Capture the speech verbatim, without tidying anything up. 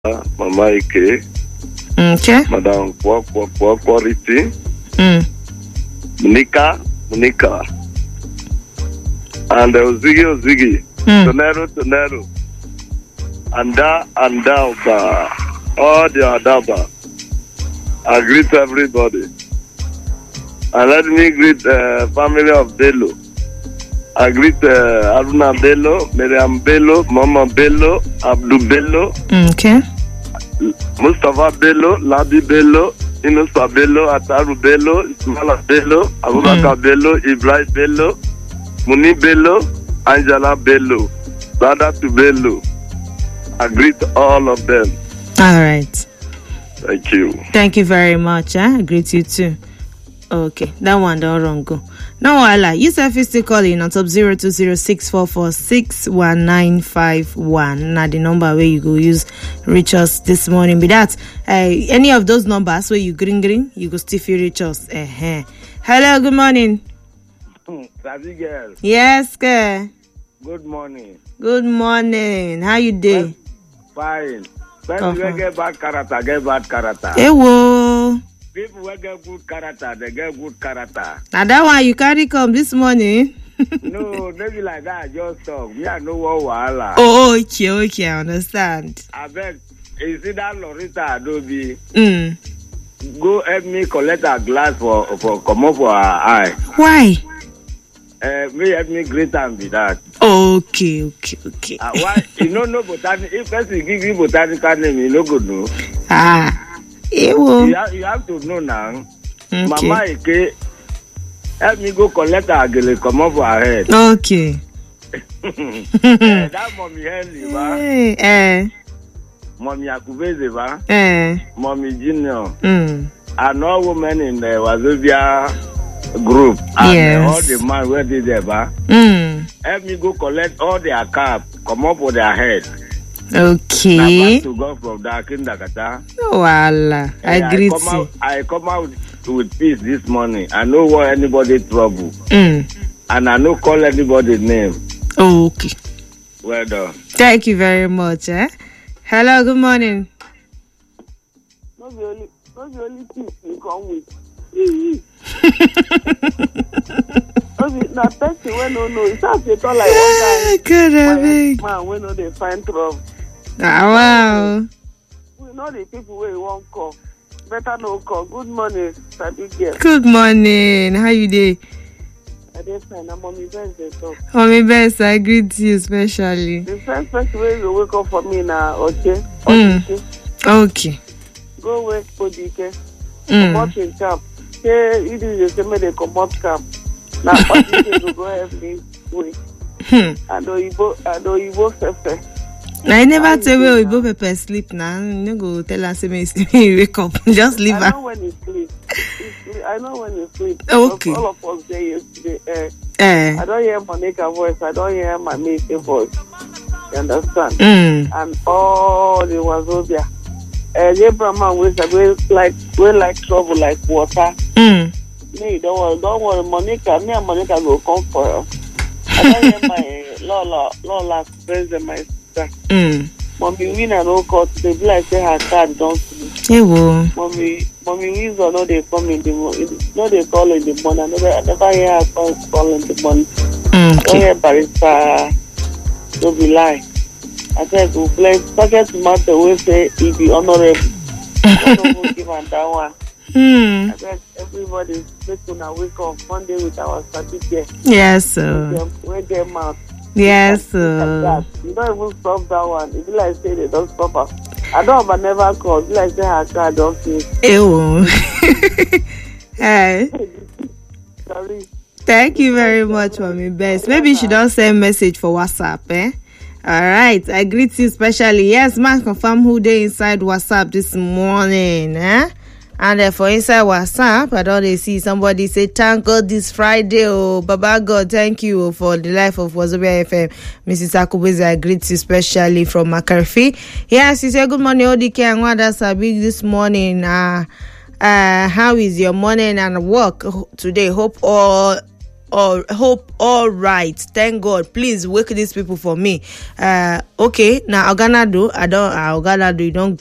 Mama Ike. Okay. Madam Kwa Kwa Kwa Quality. Mm. Monica, Monica. And uh, Ozigi, Ozigi. Mm. Tonero, Tonero. Anda, Anda, Oba. All the Adaba. I greet everybody. And let me greet the uh, family of Bello. I greet uh, Aruna Bello, Miriam Bello, Mama Bello, Abdul Bello. Okay. Mustafa Bello, Labi Bello, Inusa Bello, Ataru Bello, Ismaila Bello, Abubakar mm. Bello, Ibrahim Bello, Muni Bello, Angela Bello, Sadatu Bello. I greet all of them. All right. Thank you. Thank you very much. Eh? I greet you too. Okay, that one don't wrong go. No, I like you. Self is still calling on top zero two zero six four four six one nine five one. Now the number where you go use reach us this morning. Be that uh, any of those numbers where you green green, you go still feel reach us. Uh-huh. Hello, good morning. Savvy girl. Yes, girl. Good morning. Good morning. How you doing? Fine. When you get bad character, get bad character. Hey, whoa. People who get good character, they get good character. Now that one you carry come this morning. No, maybe like that. Just talk. Me, I know what wahala. Oh, okay, okay, I understand. I beg. Is it that Lorita Adobe? Mm. Go help me collect a glass for for come up for her eye. Why? Uh, me help me greet and be that. Okay, okay, okay. Uh, why? You know no botanic. If person give you botanical name, you no go know. Ah. Ewo. You have, you have to know now. Okay. Mama Ike, help me go collect her gele come up for her head. Okay. uh, that mommy Henry, ba? Hey, eh. Mommy Akubeze, ba? Eh. Mommy Junior. Mm. And all women in the Wazobia group. And yes. uh, all the man where they there, ba? Mm. Help me go collect all their cap, come up with their head. Okay. Now back to go from that Kindakata. Voila. I agree. I come out, I come out with peace this morning. I know what anybody trouble. Mm. And I no call anybody name. Okay. Well done. Thank you very much. Eh? Hello, good morning. No be only, no be only peace you come with. No be na person wey no know. It's not at all like one guy. Good evening. Man, we know they find trouble. Ah, wow. We know the people where you won't call. Better no call. Good morning, Sabi girl. Good morning. How you doing? I dey fine. I'm Mommy Benz dey talk. Mommy Benz, I greet you especially. The first person where you wake up for me na Oche. Mm. Okay. Go wake Odike. Mm. Comot in camp. Say you do the same way they comot camp. Now Odike go go help me wait. Hmm. And Oyibo, and Oyibo Fefe. I never tell where Oyibo Pepper sleep now. You go tell us when you wake up. Just leave her. I know when you sleep. Sleep. I know when you sleep. Okay. All of us there yesterday. Uh, Eh. I don't hear Monica voice. I don't hear my mate voice. You understand? Mm. And all the Wazobia. Uh, the Brahman was like we like trouble like water. Mm. Me, don't worry, don't worry, Monica. Me and Monica will come for her. I don't hear my Lola, Lola, present my sister. Mm. Mommy Winner no call today. Be like say her card don't finish. Hey, whoa. Mommy, Mommy Windsor no they come in the morning. No they call in the morning. I never, I never hear her call, call in the morning. Mm, I don't hear Barrister. No be lie. I said we play packet tomato. We say he be honorable. I don't go give her that one. Hmm. I beg everybody make una wake up Monday with our certificate. Yes, sir. Where them out. Yes, sir. You don't even stop that one. If you like say they don't stop her. I don't but never call. If you like say her car don't finish. Ew. Hey. Sorry. Thank you very much, Mommy Best. Maybe she don't send message for WhatsApp, eh? All right. I greet you specially. Yes, man, confirm who they inside WhatsApp this morning, eh? And uh, for inside WhatsApp, I don't see somebody say, thank God this Friday. Oh, Baba God, thank you for the life of Wazobia F M. Missus Akubeze, I greet you specially from McCarthy. Yes, you say, good morning, O D K and Wada Sabi this morning. Uh, uh, how is your morning and work today? Hope all all hope all right. Thank God. Please wake these people for me. Uh okay, now Oganado, I don't uh, Oganado, you don't